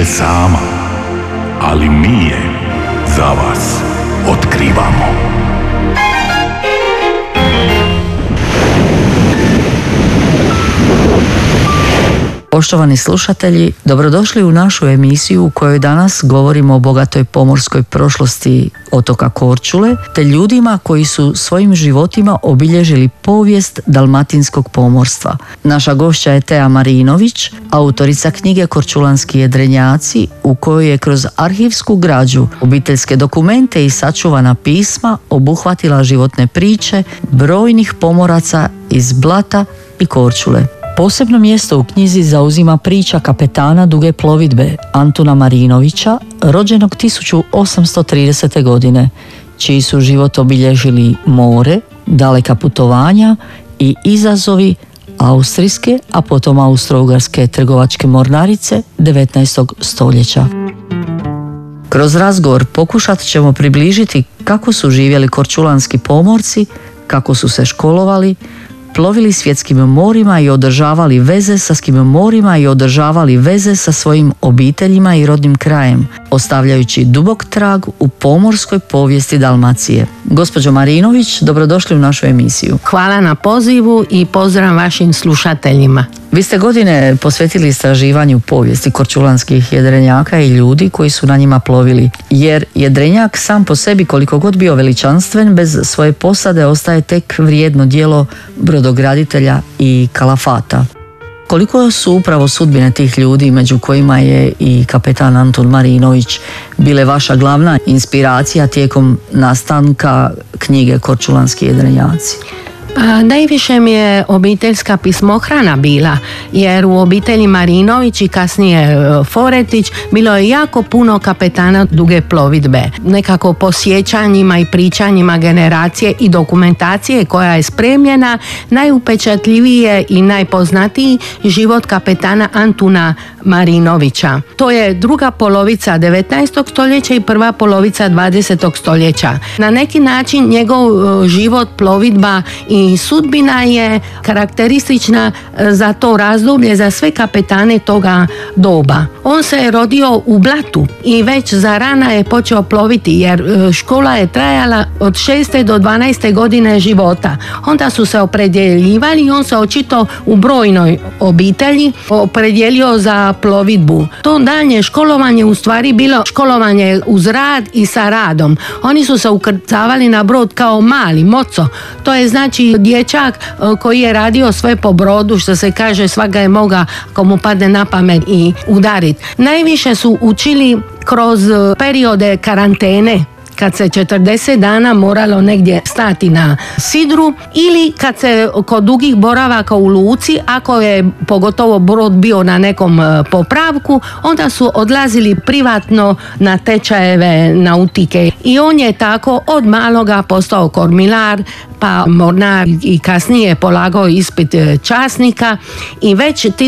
sve sama, ali mi je za vas otkrivamo. Poštovani slušatelji, dobrodošli u našu emisiju u kojoj danas govorimo o bogatoj pomorskoj prošlosti otoka Korčule te ljudima koji su svojim životima obilježili povijest dalmatinskog pomorstva. Naša gošća je Tea Marinović, autorica knjige Korčulanski jedrenjaci, u kojoj je kroz arhivsku građu, obiteljske dokumente i sačuvana pisma obuhvatila životne priče brojnih pomoraca iz Blata i Korčule. Posebno mjesto u knjizi zauzima priča kapetana duge plovidbe Antuna Marinovića, rođenog 1830. godine, čiji su život obilježili more, daleka putovanja i izazovi austrijske, a potom austro-ugarske trgovačke mornarice 19. stoljeća. Kroz razgovor pokušat ćemo približiti kako su živjeli korčulanski pomorci, kako su se školovali, plovili svjetskim morima i održavali veze sa svojim obiteljima i rodnim krajem, ostavljajući dubok trag u pomorskoj povijesti Dalmacije. Gospođo Marinović, dobrodošli u našu emisiju. Hvala na pozivu i pozdrav vašim slušateljima. Vi ste godine posvetili istraživanju povijesti korčulanskih jedrenjaka i ljudi koji su na njima plovili, jer jedrenjak sam po sebi, koliko god bio veličanstven, bez svoje posade ostaje tek vrijedno djelo brodograditelja i kalafata. Koliko su upravo sudbine tih ljudi, među kojima je i kapetan Antun Marinović, bile vaša glavna inspiracija tijekom nastanka knjige Korčulanski jedrenjaci? Najviše mi je obiteljska pismohrana bila, jer u obitelji Marinović i kasnije Foretić bilo je jako puno kapetana duge plovidbe. Nekako po sjećanjima i pričanjima generacije i dokumentacije koja je spremljena, najupečatljivije i najpoznatiji život kapetana Antuna Marinovića. To je druga polovica 19. stoljeća i prva polovica 20. stoljeća. Na neki način njegov život, plovidba i sudbina je karakteristična za to razdoblje, za sve kapetane toga doba. On se je rodio u Blatu i već za rana je počeo ploviti, jer škola je trajala od 6. do 12. godine života. Onda su se opredjeljivali i on se očito u brojnoj obitelji opredjelio za plovidbu. To daljnje školovanje u stvari bilo školovanje uz rad i sa radom. Oni su se ukrcavali na brod kao mali, moco. To je znači dječak koji je radio sve po brodu, što se kaže, svaka je moga ako mu padne na pamet i udariti. Najviše su učili kroz periode karantene, kad se 40 dana moralo negdje stati na sidru, ili kad se kod dugih boravaka u luci, ako je pogotovo brod bio na nekom popravku, onda su odlazili privatno na tečajeve nautike. I on je tako od maloga postao kormilar, pa mornar i kasnije polagao ispit časnika i već